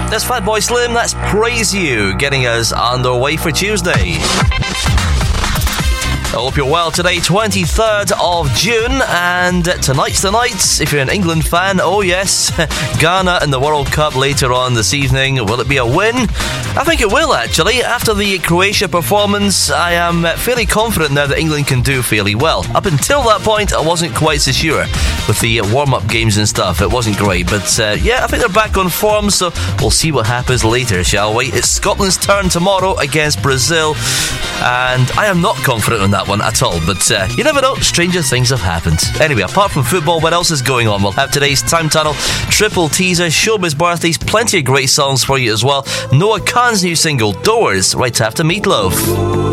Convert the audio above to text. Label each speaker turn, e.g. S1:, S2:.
S1: That's Fatboy Slim, that's Praise You, getting us underway for Tuesday. I hope you're well today, 23rd of June, and tonight's the night, if you're an England fan. Oh yes, Ghana in the World Cup later on this evening. Will it be a win? I think it will, actually. After the Croatia performance, I am fairly confident now that England can do fairly well. Up until that point, I wasn't quite so sure. With the warm-up games and stuff, it wasn't great. But yeah, I think they're back on form, so we'll see what happens later, shall we? It's Scotland's turn tomorrow against Brazil, and I am not confident on that one at all, but you never know, stranger things have happened. Anyway, apart from football, what else is going on? We'll have today's Time Tunnel, triple teaser, showbiz birthdays, plenty of great songs for you as well. Noah Khan's new single, Doors, right after Meatloaf.